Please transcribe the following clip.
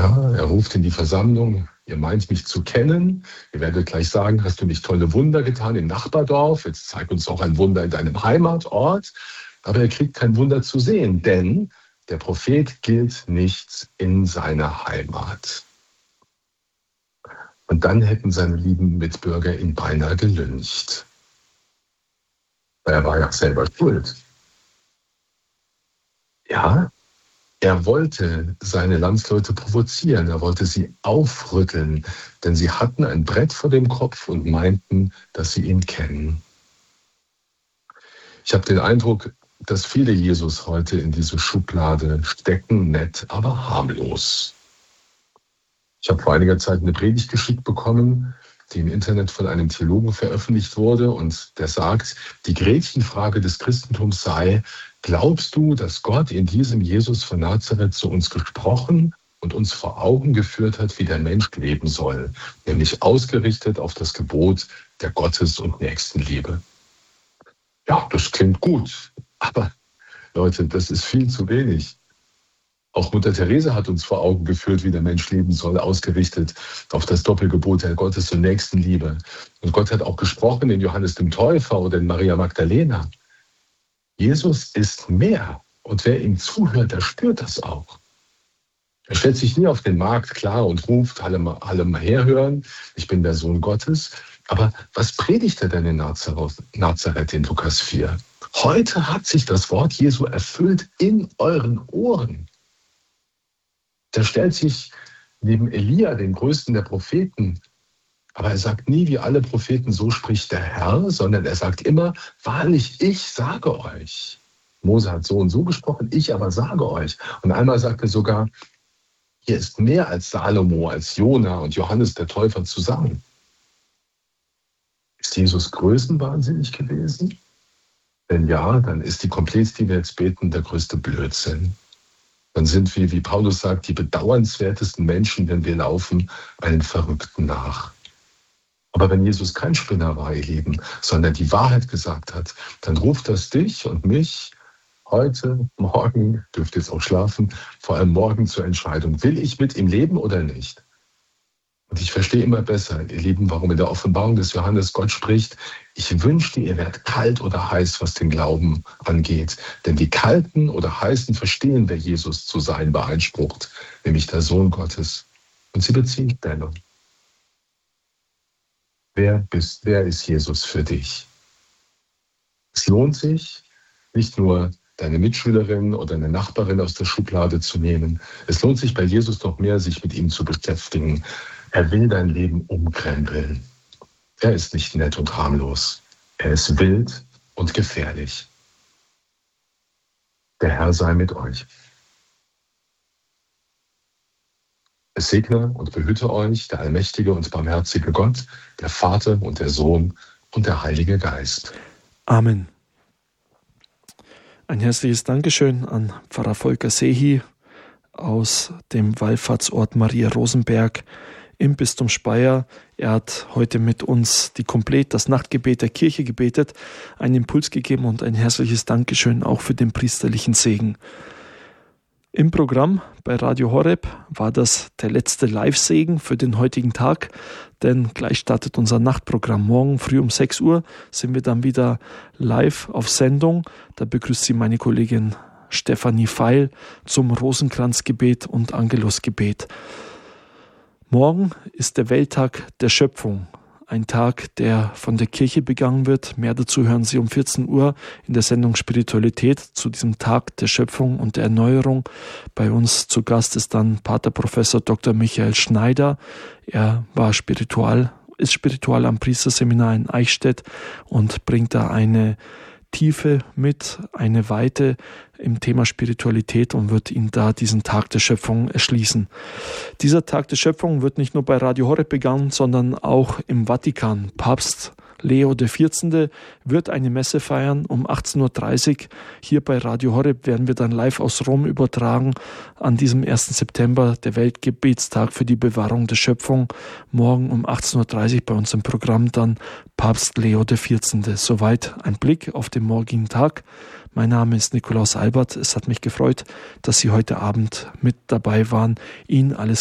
Ja, er ruft in die Versammlung, ihr meint mich zu kennen. Ihr werdet gleich sagen, hast du nicht tolle Wunder getan im Nachbardorf? Jetzt zeig uns auch ein Wunder in deinem Heimatort. Aber er kriegt kein Wunder zu sehen, denn der Prophet gilt nicht in seiner Heimat. Und dann hätten seine lieben Mitbürger ihn beinahe gelyncht. Weil er war ja selber schuld. Ja, er wollte seine Landsleute provozieren, er wollte sie aufrütteln, denn sie hatten ein Brett vor dem Kopf und meinten, dass sie ihn kennen. Ich habe den Eindruck, dass viele Jesus heute in diese Schublade stecken, nett, aber harmlos. Ich habe vor einiger Zeit eine Predigt geschickt bekommen, die im Internet von einem Theologen veröffentlicht wurde und der sagt, die Gretchenfrage des Christentums sei, glaubst du, dass Gott in diesem Jesus von Nazareth zu uns gesprochen und uns vor Augen geführt hat, wie der Mensch leben soll, nämlich ausgerichtet auf das Gebot der Gottes- und Nächstenliebe? Ja, das klingt gut, aber Leute, das ist viel zu wenig. Auch Mutter Teresa hat uns vor Augen geführt, wie der Mensch leben soll, ausgerichtet auf das Doppelgebot der Gottes- und Nächstenliebe. Und Gott hat auch gesprochen in Johannes dem Täufer oder in Maria Magdalena. Jesus ist mehr. Und wer ihm zuhört, der spürt das auch. Er stellt sich nie auf den Markt klar und ruft, alle mal herhören, ich bin der Sohn Gottes. Aber was predigt er denn in Nazareth in Lukas 4? Heute hat sich das Wort Jesu erfüllt in euren Ohren. Der stellt sich neben Elia, den größten der Propheten, aber er sagt nie, wie alle Propheten, so spricht der Herr, sondern er sagt immer, wahrlich, ich sage euch. Mose hat so und so gesprochen, ich aber sage euch. Und einmal sagt er sogar, hier ist mehr als Salomo, als Jona und Johannes der Täufer zusammen. Ist Jesus größenwahnsinnig gewesen? Wenn ja, dann ist die Komplett, die wir jetzt beten, der größte Blödsinn. Dann sind wir, wie Paulus sagt, die bedauernswertesten Menschen, wenn wir laufen, einen Verrückten nach. Aber wenn Jesus kein Spinner war, ihr Lieben, sondern die Wahrheit gesagt hat, dann ruft das dich und mich heute, morgen, dürft ihr jetzt auch schlafen, vor allem morgen zur Entscheidung. Will ich mit ihm leben oder nicht? Und ich verstehe immer besser, ihr Lieben, warum in der Offenbarung des Johannes Gott spricht, ich wünschte, ihr wärt kalt oder heiß, was den Glauben angeht. Denn die Kalten oder Heißen verstehen, wer Jesus zu sein beansprucht, nämlich der Sohn Gottes. Und sie beziehen Stellung. Wer ist Jesus für dich? Es lohnt sich, nicht nur deine Mitschülerin oder eine Nachbarin aus der Schublade zu nehmen. Es lohnt sich bei Jesus noch mehr, sich mit ihm zu beschäftigen. Er will dein Leben umkrempeln. Er ist nicht nett und harmlos. Er ist wild und gefährlich. Der Herr sei mit euch. Es segne und behüte euch der allmächtige und barmherzige Gott, der Vater und der Sohn und der Heilige Geist. Amen. Ein herzliches Dankeschön an Pfarrer Volker Sehi aus dem Wallfahrtsort Maria Rosenberg im Bistum Speyer. Er hat heute mit uns das Nachtgebet der Kirche gebetet, einen Impuls gegeben und ein herzliches Dankeschön auch für den priesterlichen Segen. Im Programm bei Radio Horeb war das der letzte Live-Segen für den heutigen Tag, denn gleich startet unser Nachtprogramm. Morgen früh um 6 Uhr sind wir dann wieder live auf Sendung. Da begrüßt Sie meine Kollegin Stefanie Feil zum Rosenkranzgebet und Angelusgebet. Morgen ist der Welttag der Schöpfung. Ein Tag, der von der Kirche begangen wird. Mehr dazu hören Sie um 14 Uhr in der Sendung Spiritualität zu diesem Tag der Schöpfung und der Erneuerung. Bei uns zu Gast ist dann Pater Professor Dr. Michael Schneider. Er ist spiritual am Priesterseminar in Eichstätt und bringt da eine Tiefe mit, eine Weite im Thema Spiritualität und wird Ihnen da diesen Tag der Schöpfung erschließen. Dieser Tag der Schöpfung wird nicht nur bei Radio Horeb begangen, sondern auch im Vatikan. Papst Leo XIV. Wird eine Messe feiern um 18.30 Uhr. Hier bei Radio Horeb werden wir dann live aus Rom übertragen an diesem 1. September, der Weltgebetstag für die Bewahrung der Schöpfung. Morgen um 18.30 Uhr bei uns im Programm dann Papst Leo XIV. Soweit ein Blick auf den morgigen Tag. Mein Name ist Nikolaus Albert. Es hat mich gefreut, dass Sie heute Abend mit dabei waren. Ihnen alles